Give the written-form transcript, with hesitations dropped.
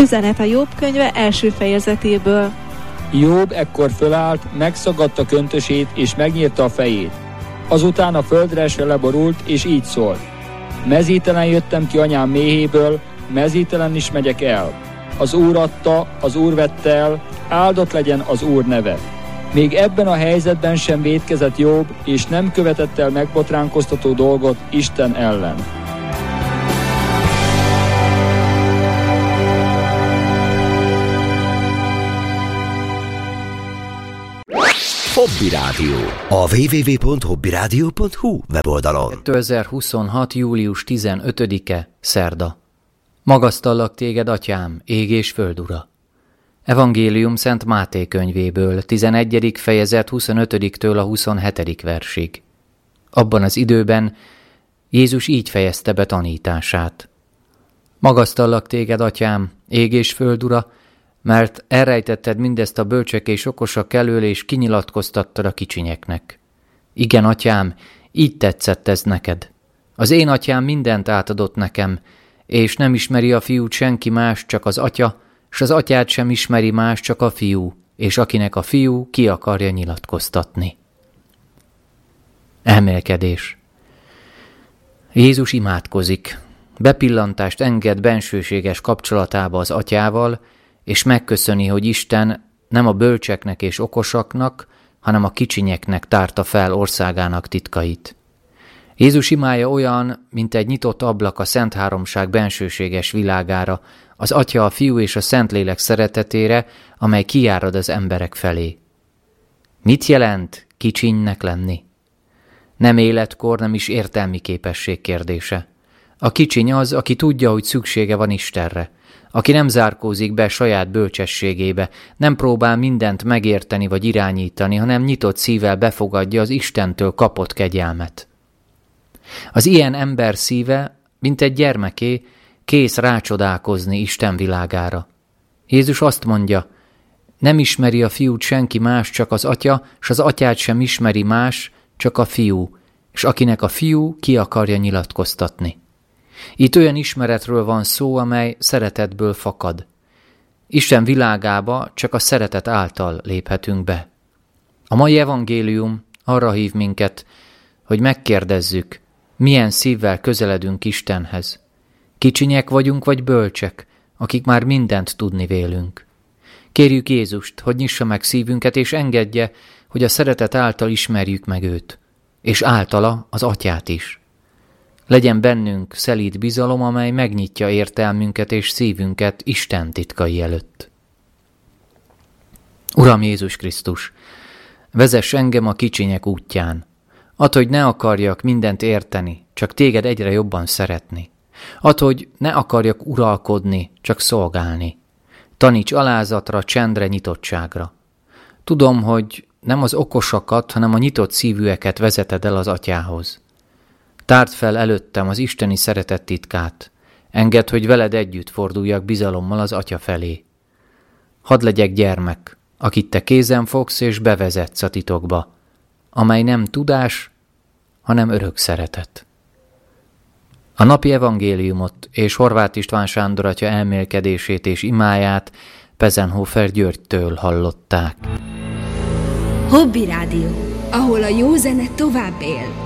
Üzenet a Jobb könyve első fejezetéből. Jobb ekkor fölállt, megszaggatta köntösét és megnyírta a fejét. Azután a földre esve leborult, és így szólt: mezítelen jöttem ki anyám méhéből, mezítelen is megyek el. Az Úr adta, az Úr vette el, áldott legyen az Úr neve. Még ebben a helyzetben sem vétkezett Jobb, és nem követett el megbotránkoztató dolgot Isten ellen. Hobby Rádió. A www.hobbyradio.hu weboldalon. 2026. július 15-e, szerda. Magasztallak téged, atyám, ég és föld ura. Evangélium Szent Máté könyvéből, 11. fejezet 25-től a 27. versig. Abban az időben Jézus így fejezte be tanítását. Magasztallak téged, atyám, ég és föld ura, mert elrejtetted mindezt a bölcsek és okosak elől, és kinyilatkoztattad a kicsinyeknek. Igen, atyám, így tetszett ez neked. Az én atyám mindent átadott nekem, és nem ismeri a fiút senki más, csak az atya, s az atyát sem ismeri más, csak a fiú, és akinek a fiú ki akarja nyilatkoztatni. Elmélkedés. Jézus imádkozik. Bepillantást enged bensőséges kapcsolatába az atyával, és megköszöni, hogy Isten nem a bölcseknek és okosaknak, hanem a kicsinyeknek tárta fel országának titkait. Jézus imája olyan, mint egy nyitott ablak a Szent Háromság bensőséges világára, az Atya, a Fiú és a Szentlélek szeretetére, amely kijárad az emberek felé. Mit jelent kicsinynek lenni? Nem életkor, nem is értelmi képesség kérdése. A kicsiny az, aki tudja, hogy szüksége van Istenre, aki nem zárkózik be saját bölcsességébe, nem próbál mindent megérteni vagy irányítani, hanem nyitott szívvel befogadja az Istentől kapott kegyelmet. Az ilyen ember szíve, mint egy gyermeké, kész rácsodálkozni Isten világára. Jézus azt mondja, nem ismeri a fiút senki más, csak az atya, s az atyát sem ismeri más, csak a fiú, és akinek a fiú ki akarja nyilatkoztatni. Itt olyan ismeretről van szó, amely szeretetből fakad. Isten világába csak a szeretet által léphetünk be. A mai evangélium arra hív minket, hogy megkérdezzük, milyen szívvel közeledünk Istenhez. Kicsinyek vagyunk vagy bölcsek, akik már mindent tudni vélünk. Kérjük Jézust, hogy nyissa meg szívünket, és engedje, hogy a szeretet által ismerjük meg őt, és általa az atyát is. Legyen bennünk szelíd bizalom, amely megnyitja értelmünket és szívünket Isten titkai előtt. Uram Jézus Krisztus, vezess engem a kicsinyek útján. Add, hogy ne akarjak mindent érteni, csak téged egyre jobban szeretni. Add, hogy ne akarjak uralkodni, csak szolgálni. Taníts alázatra, csendre, nyitottságra. Tudom, hogy nem az okosakat, hanem a nyitott szívűeket vezeted el az atyához. Tárd fel előttem az isteni szeretet titkát. Engedd, hogy veled együtt forduljak bizalommal az atya felé. Hadd legyek gyermek, akit te kézen fogsz és bevezetsz a titokba, amely nem tudás, hanem örök szeretet. A napi evangéliumot és Horváth István Sándor atya elmélkedését és imáját Pezenhofer Györgytől hallották. Hobby Rádió, ahol a jó zene tovább él.